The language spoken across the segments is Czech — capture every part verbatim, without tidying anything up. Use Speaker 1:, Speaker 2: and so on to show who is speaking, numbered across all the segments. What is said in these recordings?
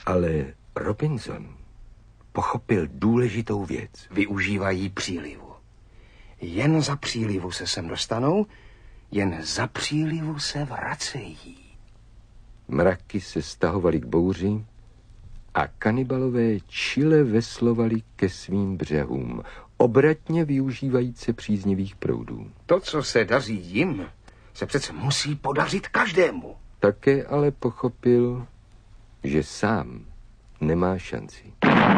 Speaker 1: Ale Robinson pochopil důležitou věc.
Speaker 2: Využívají přílivu. Jen za přílivu se sem dostanou, jen za přílivu se vracejí.
Speaker 1: Mraky se stahovaly k bouři a kanibalové čile veslovali ke svým břehům, obratně využívající příznivých proudů.
Speaker 2: To, co se daří jim, se přece musí podařit každému.
Speaker 1: Také ale pochopil, že sám nemá šanci.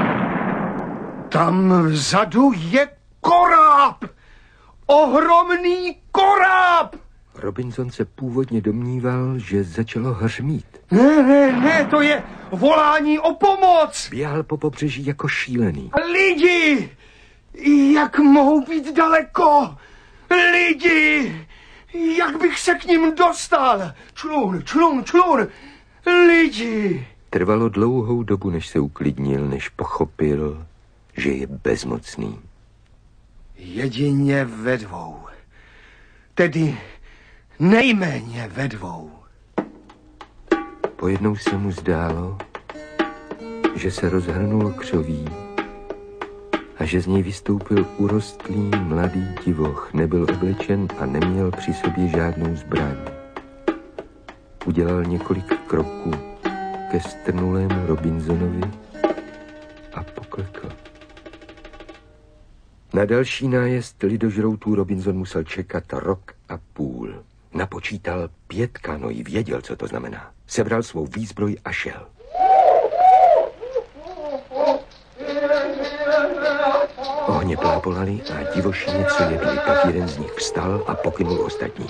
Speaker 2: Tam vzadu je koráb! Ohromný koráb!
Speaker 1: Robinson se původně domníval, že začalo hřmít.
Speaker 2: Ne, ne, ne, to je volání o pomoc!
Speaker 1: Běhal po pobřeží jako šílený.
Speaker 2: Lidi! Jak mohou být daleko? Lidi! Jak bych se k ním dostal? Člun, člun, člun! Lidi!
Speaker 1: Trvalo dlouhou dobu, než se uklidnil, než pochopil, že je bezmocný.
Speaker 2: Jedině ve dvou. Tedy nejméně ve dvou.
Speaker 1: Pojednou se mu zdálo, že se rozhrnulo křoví a že z něj vystoupil urostlý mladý divoch. Nebyl oblečen a neměl při sobě žádnou zbraň. Udělal několik kroků ke strnulému Robinsonovi a poklekl. Na další nájezd lidožroutů Robinson musel čekat rok a půl. Napočítal pět kanoí, věděl, co to znamená. Sebral svou výzbroj a šel. Ohně plápolaly a divoši něco jedli, tak jeden z nich vstal a pokynul ostatní.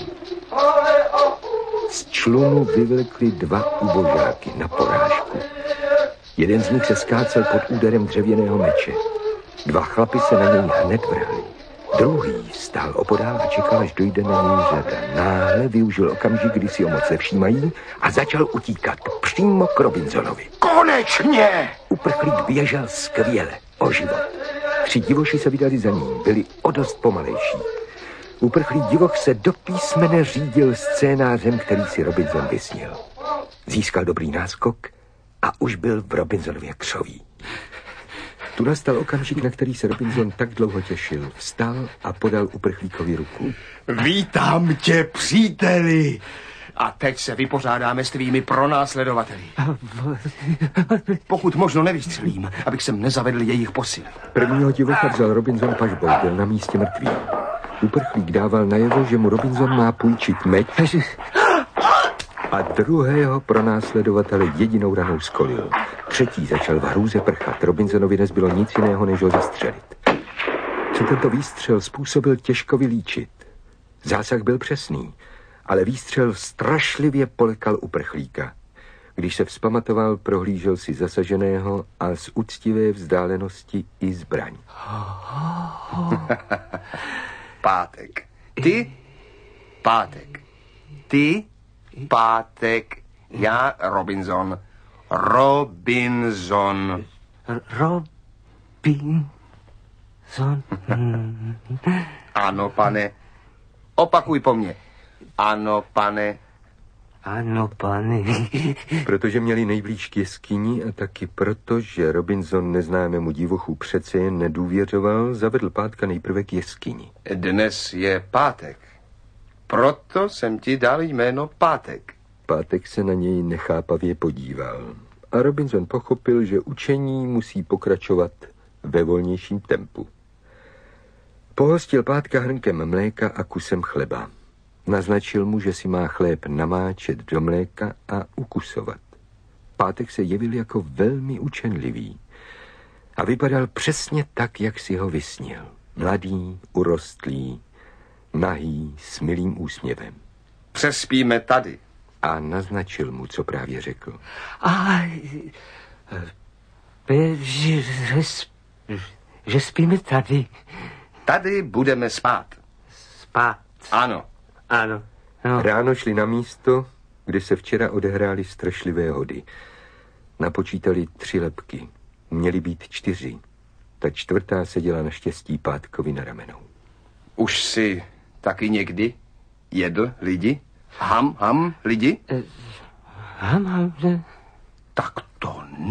Speaker 1: Z člunu vyvlekli dva ubožáky na porážku. Jeden z nich se skácel pod úderem dřevěného meče. Dva chlapi se na něj hned vrhli. Druhý stál opodál a čekal, až dojde na něj řada. Náhle využil okamžik, kdy si ho moc nevšímají a začal utíkat přímo k Robinsonovi.
Speaker 2: Konečně!
Speaker 1: Uprchlík běžel skvěle, o život. Tři divoši se vydali za ním, byli o dost pomalejší. Uprchlý divoch se do písmene řídil scénářem, který si Robinson vysnil. Získal dobrý náskok a už byl v Robinsonově křoví. Tu nastal okamžik, na který se Robinson tak dlouho těšil. Vstal a podal uprchlíkovi ruku.
Speaker 2: Vítám tě, příteli! A teď se vypořádáme s tvými pronásledovateli. Pokud možno nevystřelím, abych sem nezavedl jejich posily.
Speaker 1: Prvního divocha vzal Robinson pažbou, byl na místě mrtvý. Uprchlík dával najevo, že mu Robinson má půjčit meč a druhého pronásledovatele jedinou ranou skolil. Třetí začal v hrůze prchat. Robinsonovi nezbylo nic jiného, než ho zastřelit. Co tento výstřel způsobil, těžko vylíčit. Zásah byl přesný, ale výstřel strašlivě polekal uprchlíka. Když se vzpamatoval, prohlížel si zasaženého a z úctivé vzdálenosti i zbraň.
Speaker 2: Pátek. Ty? Pátek. Ty? Pátek. Já Robinson. Robinson.
Speaker 3: Robinson.
Speaker 2: Ano, pane. Opakuj po mně. Ano, pane.
Speaker 3: Ano, pane.
Speaker 1: Protože měli nejblíž k jeskyni a taky proto, že Robinson neznámému divochu přece jen nedůvěřoval, zavedl Pátka nejprve k jeskyni.
Speaker 2: Dnes je pátek. Proto jsem ti dal jméno Pátek.
Speaker 1: Pátek se na něj nechápavě podíval. A Robinson pochopil, že učení musí pokračovat ve volnějším tempu. Pohostil Pátka hrnkem mléka a kusem chleba. Naznačil mu, že si má chléb namáčet do mléka a ukusovat. Pátek se jevil jako velmi učenlivý a vypadal přesně tak, jak si ho vysnil. Mladý, urostlý, nahý, s milým úsměvem.
Speaker 2: Přespíme tady.
Speaker 1: A naznačil mu, co právě řekl.
Speaker 3: A že, že, že spíme tady.
Speaker 2: Tady budeme spát.
Speaker 3: Spát.
Speaker 2: Ano.
Speaker 3: Ano. No.
Speaker 1: Ráno šli na místo, kde se včera odehrály strašlivé hody. Napočítali tři lebky. Měly být čtyři. Ta čtvrtá seděla naštěstí Pátkovi na ramenou.
Speaker 2: Už si taky někdy jedl lidi? Ham, ham, lidi?
Speaker 3: Ham, ham,
Speaker 2: Tak to